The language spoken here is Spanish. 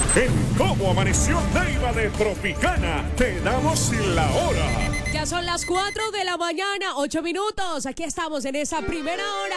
En Cómo Amaneció Neiva de Tropicana, te damos la hora. Ya son las 4 de la mañana, 8 minutos. Aquí estamos en esa primera hora